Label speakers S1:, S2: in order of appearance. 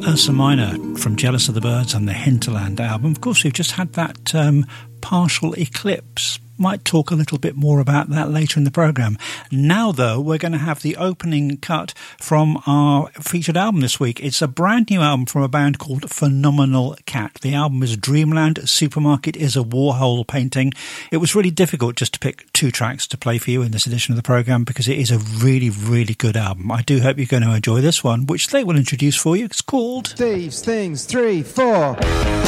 S1: Ursa Minor from Jealous of the Birds and the Hinterland album. Of course, we've just had that partial eclipse. Might talk a little bit more about that later in the programme. Now, though, we're going to have the opening cut from our featured album this week. It's a brand new album from a band called Phenomenal Cat. The album is Dreamland Supermarket is a Warhol painting. It was really difficult just to pick two tracks to play for you in this edition of the programme because it is a really, really good album. I do hope you're going to enjoy this one, which they will introduce for you. It's called
S2: Thieves, Things, 3, 4...